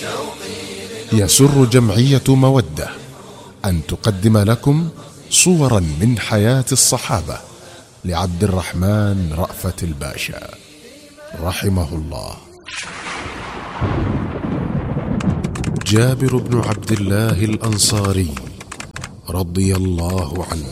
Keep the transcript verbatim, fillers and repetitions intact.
يسر جمعية مودة أن تقدم لكم صورا من حياة الصحابة لعبد الرحمن رأفت الباشا رحمه الله. جابر بن عبد الله الأنصاري رضي الله عنه